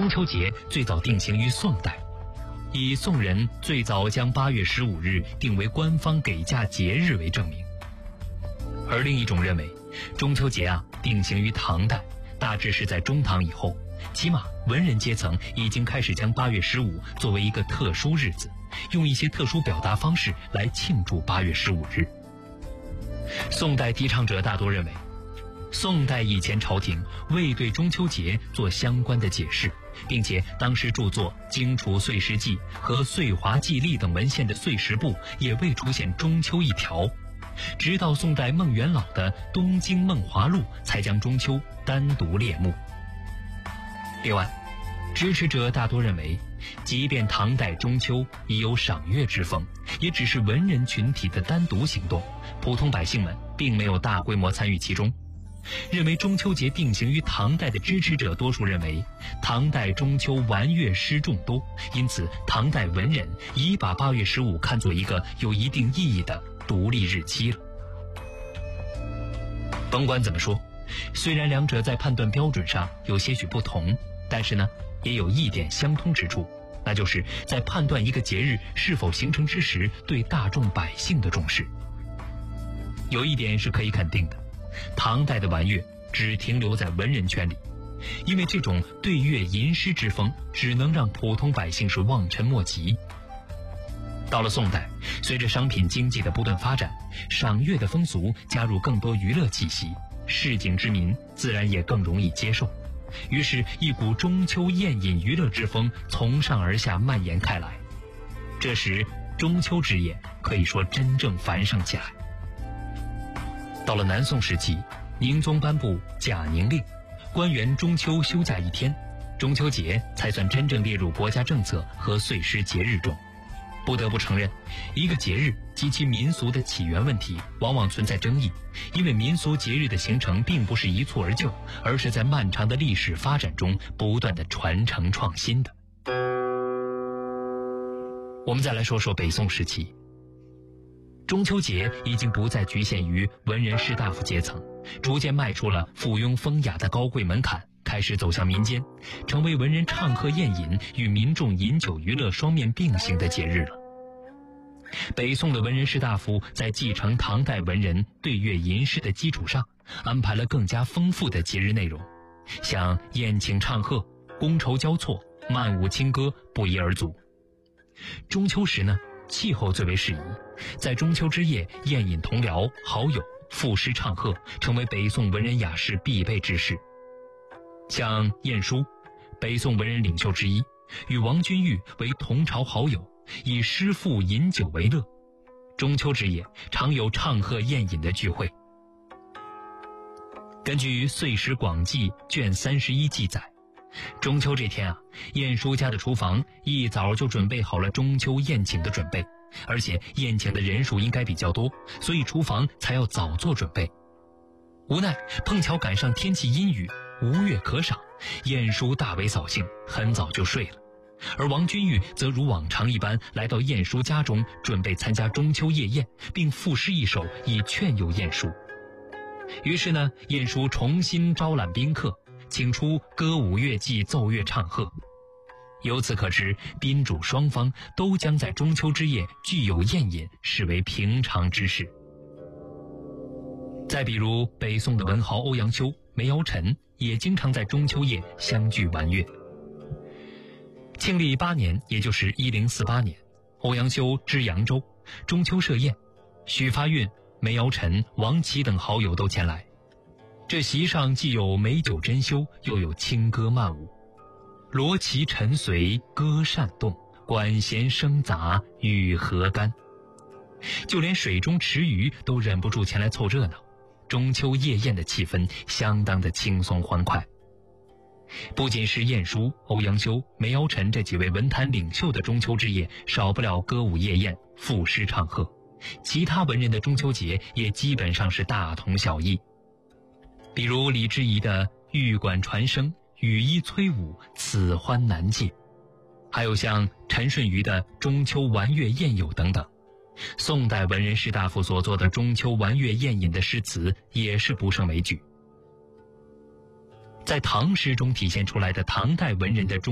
中秋节最早定型于宋代，以宋人最早将8月15日定为官方给假节日为证明。而另一种认为，中秋节定型于唐代，大致是在中唐以后，起码文人阶层已经开始将8月15作为一个特殊日子，用一些特殊表达方式来庆祝8月15日。宋代提倡者大多认为，宋代以前朝廷未对中秋节做相关的解释，并且当时著作《荆楚岁时记》和《岁华记历》等文献的岁时部也未出现中秋一条，直到宋代孟元老的《东京梦华录》才将中秋单独列目。另外，支持者大多认为，即便唐代中秋已有赏月之风，也只是文人群体的单独行动，普通百姓们并没有大规模参与其中。认为中秋节定型于唐代的支持者多数认为，唐代中秋玩乐诗众多，因此唐代文人已把8月15看作一个有一定意义的独立日期了。甭管怎么说，虽然两者在判断标准上有些许不同，但是呢，也有一点相通之处，那就是在判断一个节日是否形成之时，对大众百姓的重视。有一点是可以肯定的，唐代的玩乐只停留在文人圈里，因为这种对乐吟诗之风只能让普通百姓是望尘莫及。到了宋代，随着商品经济的不断发展，赏月的风俗加入更多娱乐气息，市井之民自然也更容易接受，于是一股中秋宴饮娱乐之风从上而下蔓延开来。这时中秋之夜可以说真正繁盛起来。到了南宋时期，宁宗颁布假宁令，官员中秋休假一天，中秋节才算真正列入国家政策和岁时节日中。不得不承认，一个节日及其民俗的起源问题往往存在争议，因为民俗节日的形成并不是一蹴而就，而是在漫长的历史发展中不断的传承创新的。我们再来说说北宋时期，中秋节已经不再局限于文人士大夫阶层，逐渐迈出了附庸风雅的高贵门槛，开始走向民间，成为文人唱和宴饮与民众饮酒娱乐双面并行的节日了。北宋的文人士大夫在继承唐代文人对乐吟诗的基础上，安排了更加丰富的节日内容，像宴请唱和、觥筹交错、曼舞清歌不一而足。中秋时呢，气候最为适宜，在中秋之夜宴饮同僚好友，赋诗唱和，成为北宋文人雅士必备之事。像晏殊，北宋文人领袖之一，与王君玉为同朝好友，以诗赋饮酒为乐，中秋之夜常有唱和宴饮的聚会。根据《岁时广记》卷31记载，中秋这天晏殊家的厨房一早就准备好了中秋宴请的准备，而且宴请的人数应该比较多，所以厨房才要早做准备。无奈碰巧赶上天气阴雨，无月可赏，晏殊大为扫兴，很早就睡了。而王君玉则如往常一般来到晏殊家中，准备参加中秋夜宴，并赋诗一首以劝诱晏殊。于是呢，晏殊重新招揽宾客，请出歌舞乐伎，奏乐唱和。由此可知，宾主双方都将在中秋之夜具有宴饮视为平常之事。再比如北宋的文豪欧阳修、梅尧臣也经常在中秋夜相聚玩乐。庆历8年，也就是1048年，欧阳修知扬州，中秋设宴，许发运、梅尧臣、王琦等好友都前来。这席上既有美酒珍馐，又有清歌曼舞，罗绮陈随，歌扇动，管弦声杂，与何干。就连水中池鱼都忍不住前来凑热闹，中秋夜宴的气氛相当的轻松欢快。不仅是晏殊、欧阳修、梅尧臣这几位文坛领袖的中秋之夜少不了歌舞夜宴、赋诗唱和，其他文人的中秋节也基本上是大同小异。比如李之仪的玉管传声，羽衣催舞，此欢难尽，还有像陈顺瑜的中秋玩乐宴友等等。宋代文人士大夫所作的中秋玩乐宴饮的诗词也是不胜枚举。在唐诗中体现出来的唐代文人的中